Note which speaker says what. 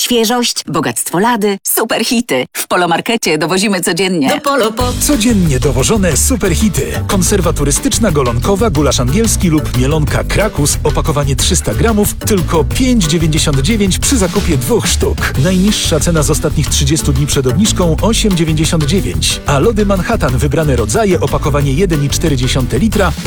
Speaker 1: Świeżość, bogactwo lady, super hity. W Polomarkecie dowozimy codziennie.
Speaker 2: Do Polo po...
Speaker 3: Codziennie dowożone superhity. Konserwa turystyczna golonkowa, gulasz angielski lub mielonka Krakus, opakowanie 300 gramów, tylko 5,99 przy zakupie 2 sztuk. Najniższa cena z ostatnich 30 dni przed obniżką 8,99. A lody Manhattan wybrane rodzaje, opakowanie 1,4 litra